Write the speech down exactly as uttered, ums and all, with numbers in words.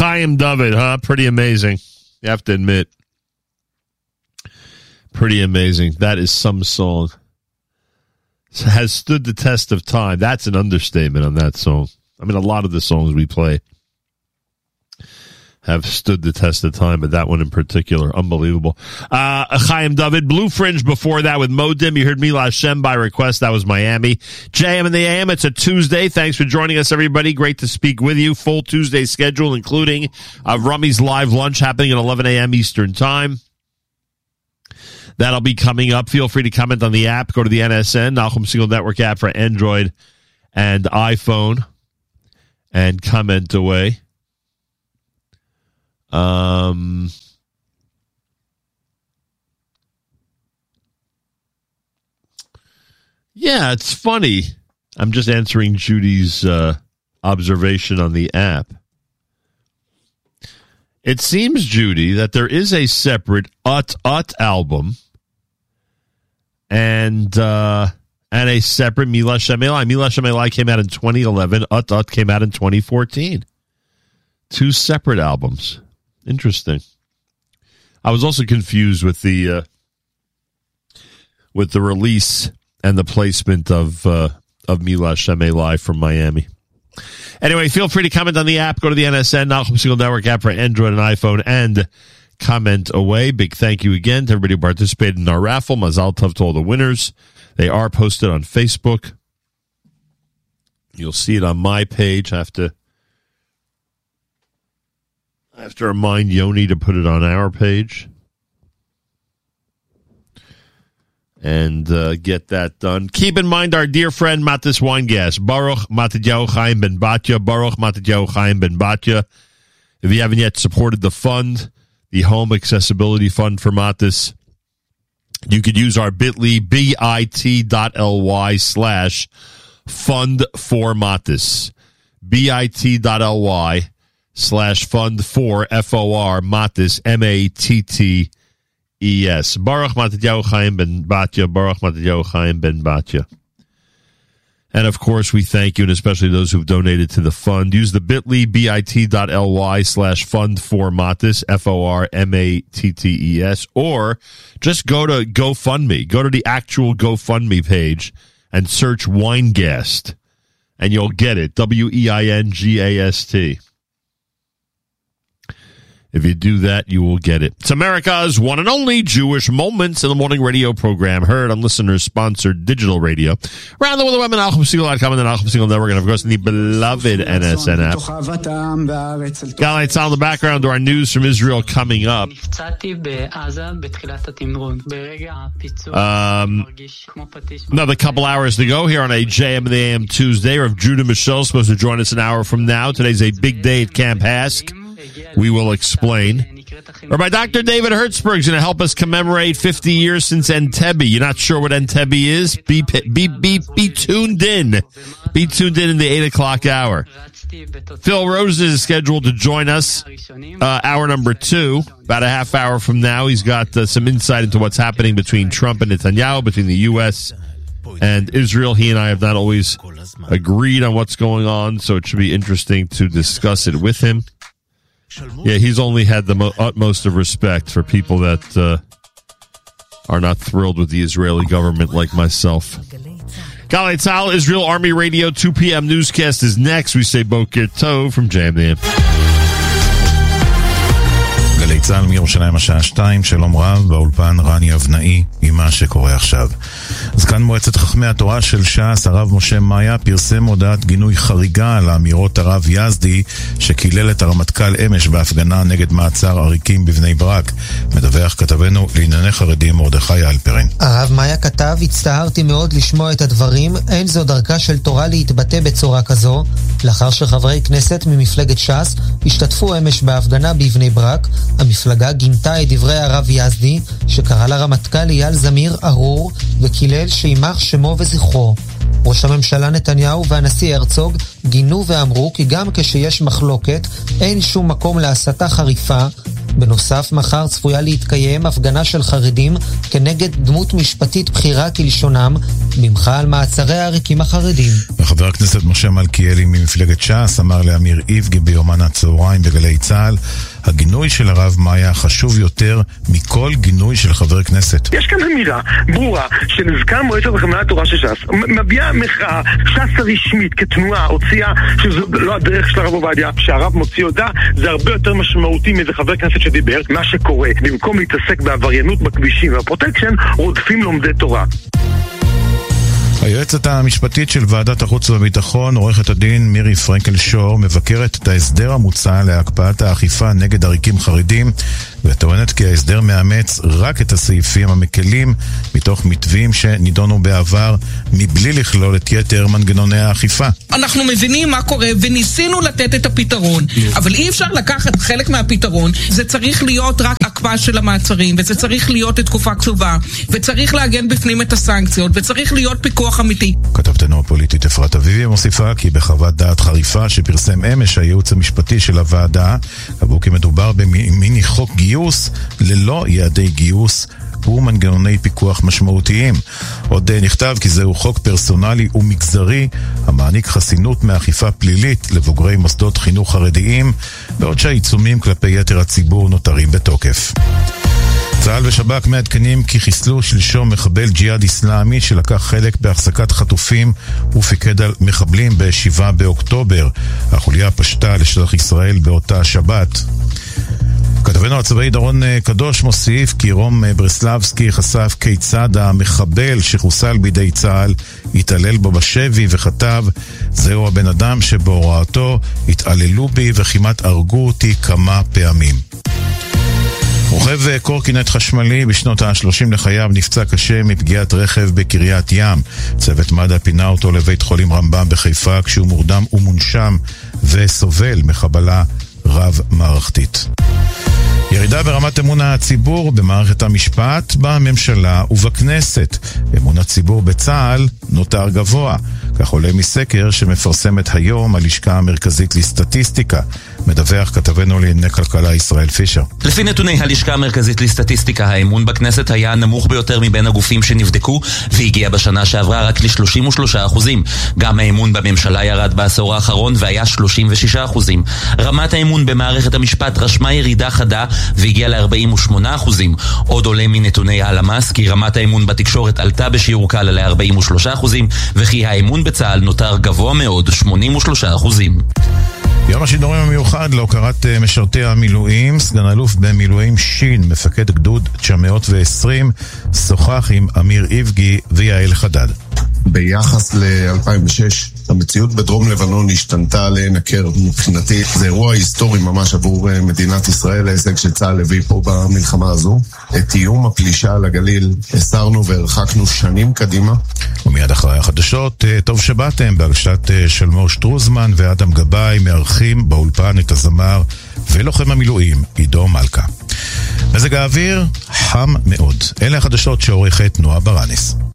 Chaim David, huh? Pretty amazing. You have to admit. Pretty amazing. That is some song. Has stood the test of time. That's an understatement on that song. I mean, a lot of the songs we play have stood the test of time, but that one in particular, unbelievable. Uh, Chaim David, Blue Fringe before that with Modim. You heard Mila Hashem by request. That was Miami. J M in the A M. It's a Tuesday. Thanks for joining us, everybody. Great to speak with you. Full Tuesday schedule, including uh, Rummy's live lunch happening at eleven a.m. Eastern Time. That'll be coming up. Feel free to comment on the app. Go to the N S N, Nachum Segal Network app for Android and iPhone, and comment away. Um, yeah, it's funny. I'm just answering Judy's uh, observation on the app. It seems, Judy, that there is a separate Ut Ut album and uh, and a separate Mila Shemelai. Mila Shemelai came out in twenty eleven. Ut Ut came out in twenty fourteen. Two separate albums. Interesting. I was also confused with the uh, with the release and the placement of uh, of Mila Shemelai from Miami. Anyway, feel free to comment on the app. Go to the N S N, Nachum Segal Network app for Android and iPhone, and comment away. Big thank you again to everybody who participated in our raffle. Mazal tov to all the winners. They are posted on Facebook. You'll see it on my page. I have to I have to remind Yoni to put it on our page and uh, get that done. Keep in mind our dear friend Matis Weingast, Baruch Matidyahu Chaim Ben Batya, Baruch Matidyahu Chaim Ben Batya. If you haven't yet supported the fund, the Home Accessibility Fund for Matis, you could use our bit.ly, bit.ly slash fund for Matis, bit.ly slash fund for F O R Matis, M A T T E S. Baruch Matidyahu Chaim Ben Batya, Baruch Matidyahu Chaim Ben Batya. And of course, we thank you, and especially those who've donated to the fund. Use the bit.ly, bit.ly slash fund for Matis, F O R M A T T E S, or just go to GoFundMe. Go to the actual GoFundMe page and search Weingast, and you'll get it. W E I N G A S T. If you do that, you will get it. It's America's one and only Jewish Moments in the Morning radio program, heard on listeners-sponsored digital radio. Around the world, web at Nachum Segal dot com and the Nachum Segal Network, and of course, in the beloved N S N app. Galei Tzahal in the background to our news from Israel coming up. Um, another couple hours to go here on a J M in the A M Tuesday. Rav Judah Michel supposed to join us an hour from now. Today's a big day at Camp Hask. We will explain. Rabbi Doctor David Hertzberg is going to help us commemorate fifty years since Entebbe. You're not sure what Entebbe is? Be, be, be, be tuned in. Be tuned in in the eight o'clock hour. Phil Rose is scheduled to join us uh, hour number two, about a half hour from now. He's got uh, some insight into what's happening between Trump and Netanyahu, between the U S and Israel. He and I have not always agreed on what's going on, so it should be interesting to discuss it with him. Yeah, he's only had the mo- utmost of respect for people that uh, are not thrilled with the Israeli government like myself. Galei Tzahal, Israel Army Radio, two p.m. newscast is next. We say Boker Tov from J M the A M. גלי צהל מירושלים השעה שתיים, שלום רב, באולפן רני אבנאי עם מה שקורה עכשיו. זקן מועצת חכמי התורה של ש"ס, הרב משה מאיה, פרסם הודעת גינוי חריגה על אמירות הרב יזדי, שקילל את הרמטכ"ל אמש בהפגנה נגד מעצר עריקים בבני ברק. מדווח כתבנו לענייני חרדים מרדכי אלפרין. הרב מאיה כתב, הצטערתי מאוד לשמוע את הדברים, אין זו דרכה של תורה להתבטא בצורה כזו, לאחר שחברי כנסת ממפלגת ש"ס השתתפו אמש בהפגנה בבני ברק. המפלגה גינתה את דברי הרב יזדי, שקרא לרמטכ"ל אייל זמיר ארור וקילל שימח שמו וזכרו. ראש הממשלה נתניהו והנשיא הרצוג גינו ואמרו כי גם כשיש מחלוקת אין שום מקום להסתה חריפה. בנוסף, מחר צפויה להתקיים הפגנה של חרדים כנגד דמות משפטית בחירה כלשונם, במחה על מעצרי העריקים החרדים. וחבר הכנסת משה מלכיאלי ממפלגת ש"ס אמר לאמיר איבגי ביומן הצהריים בגלי צה"ל, הגינוי של הרב מאיה חשוב יותר מכל גינוי של חבר כנסת. יש כאן אמירה ברורה שנזכר מועצת חכמי התורה של ש"ס, מביעה מחאה, ש"ס הרשמית כתנועה הוציאה שזו לא הדרך של הרב עובדיה, שהרב מוציא הודעה, זה הרבה יותר משמעותי מאיזה חבר כנסת שדיבר. מה שקורה, במקום להתעסק בעבריינות בכבישים והפרוטקשן, רודפים לומדי תורה. היועצת המשפטית של ועדת החוץ והביטחון, עורכת הדין מירי פרנקל שור, מבקרת את ההסדר המוצע להקפאת האכיפה נגד עריקים חרדים, וטוענת כי ההסדר מאמץ רק את הסעיפים המקלים מתוך מתווים שנידונו בעבר, מבלי לכלול את יתר מנגנוני האכיפה. אנחנו מבינים מה קורה וניסינו לתת את הפתרון, אבל אי אפשר לקחת חלק מהפתרון. זה צריך להיות רק הקפאה של המעצרים, וזה צריך להיות לתקופה קצובה, וצריך להגן בפנים את הסנקציות, וצריך להיות פיקוח אמיתי. כתבתנו הפוליטית אפרת אביבי מוסיפה כי בחוות דעת חריפה שפרסם אמש הייעוץ המשפטי של הוועדה, קבעו כי מדובר במיני חוק גיוס ללא יעדי גיוס ומנגנוני פיקוח משמעותיים. עוד נכתב כי זהו חוק פרסונלי ומגזרי המעניק חסינות מאכיפה פלילית לבוגרי מוסדות חינוך חרדיים, בעוד שהעיצומים כלפי יתר הציבור נותרים בתוקף. צה"ל ושב"כ מעדכנים כי חיסלו שלשום מחבל ג'יהאד איסלאמי שלקח חלק בהחזקת חטופים ופיקד על מחבלים ב-שבעה באוקטובר. החוליה פשטה לשטח ישראל באותה שבת. כתבנו הצבאי דורון קדוש מוסיף כי רום ברסלבסקי חשף כיצד המחבל שחוסל בידי צה"ל התעלל בו בשבי וכתב, זהו הבן אדם שבהוראתו התעללו בי וכמעט הרגו אותי כמה פעמים. רוכב קורקינט חשמלי בשנות ה-שלושים לחייו נפצע קשה מפגיעת רכב בקריית ים. צוות מד"א פינה אותו לבית חולים רמב"ם בחיפה כשהוא מורדם ומונשם וסובל מחבלה רב מערכתית. ירידה ברמת אמון הציבור במערכת המשפט, בממשלה ובכנסת. אמון הציבור בצה"ל נותר גבוה, כך עולה מסקר שמפרסמת היום הלשכה המרכזית לסטטיסטיקה. מדווח כתבנו לענייני כלכלה ישראל פישר. לפי נתוני הלשכה המרכזית לסטטיסטיקה, האמון בכנסת היה הנמוך ביותר מבין הגופים שנבדקו, והגיע בשנה שעברה רק ל-שלושים ושלושה אחוזים. גם האמון בממשלה ירד בעשור האחרון והיה שלושים ושישה אחוזים. רמת האמון במערכת המשפט רשמה ירידה חדה והגיע ל-ארבעים ושמונה אחוזים. עוד עולה מנתוני הלמ"ס כי רמת האמון בתקשורת עלתה בשיעור קל ל-ארבעים ושלושה אחוזים, וכי האמון בצה"ל נותר גבוה מאוד, שמונים ושלושה אחוזים. יום השידורים המיוחד להוקרת משרתי המילואים, סגן אלוף במילואים שין, מפקד גדוד תשע מאות ועשרים, שוחח עם אמיר איבגי ויעל חדד. ביחס ל-אלפיים ושש, המציאות בדרום לבנון השתנתה לנקר. מבחינתי זה אירוע היסטורי ממש עבור מדינת ישראל, ההישג שצה"ל הביא פה במלחמה הזו. את איום הפלישה לגליל הסרנו והרחקנו שנים קדימה. ומיד אחרי החדשות, טוב שבאתם, בהגשת שלמור שטרוזמן ואדם גבאי מארחים באולפן את הזמר ולוחם המילואים עידו מלכה. מזג האוויר חם מאוד. אלה החדשות שעורכת נועה ברנס.